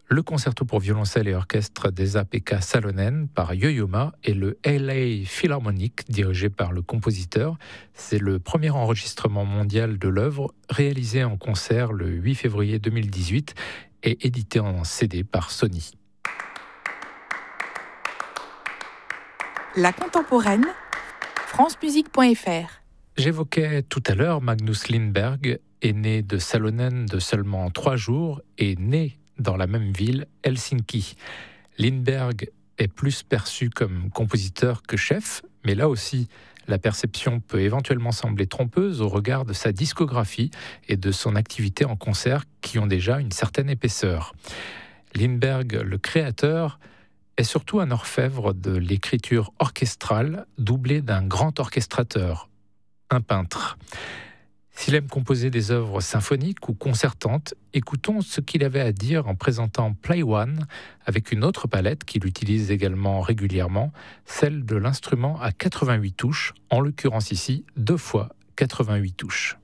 le concerto pour violoncelle et orchestre d'Esa-Pekka Salonen par Yo-Yo Ma et le LA Philharmonic dirigé par le compositeur. C'est le premier enregistrement mondial de l'œuvre réalisé en concert le 8 février 2018 et édité en CD par Sony. La contemporaine, francemusique.fr. J'évoquais tout à l'heure Magnus Lindberg, est né de Salonen de seulement 3 jours et né dans la même ville, Helsinki. Lindberg est plus perçu comme compositeur que chef, mais là aussi, la perception peut éventuellement sembler trompeuse au regard de sa discographie et de son activité en concert qui ont déjà une certaine épaisseur. Lindberg, le créateur, est surtout un orfèvre de l'écriture orchestrale doublé d'un grand orchestrateur, un peintre. S'il aime composer des œuvres symphoniques ou concertantes, écoutons ce qu'il avait à dire en présentant Play One avec une autre palette qu'il utilise également régulièrement, celle de l'instrument à 88 touches, en l'occurrence ici 2 fois 88 touches.